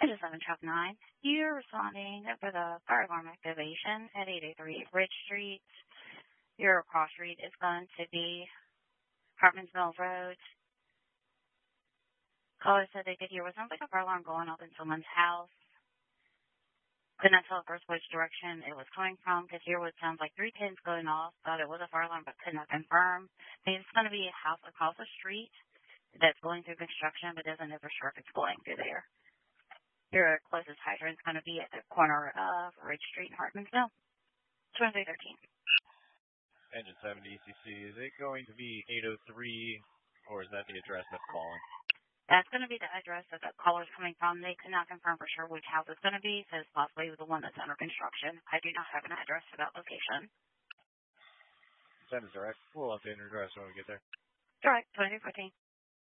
It is 7 Truck 9. You're responding for the fire alarm activation at 883 Ridge Street. Your cross street is going to be Hartman's Mill Road. Caller said they could hear what sounds like a fire alarm going off in someone's house. Could not tell first which direction it was coming from. Could hear what sounds like 3 pins going off. Thought it was a fire alarm but could not confirm. I think it's going to be a house across the street that's going through construction but doesn't know for sure if it's going through there. Your closest hydrant is going to be at the corner of Ridge Street and Hartman's Mill. 2313. Engine 7 ECC, is it going to be 803, or is that the address that's calling? That's going to be the address that the caller's coming from. They could not confirm for sure which house it's going to be, so it's possibly the one that's under construction. I do not have an address for that location. Send us direct. We'll update an address when we get there. Direct, 2314.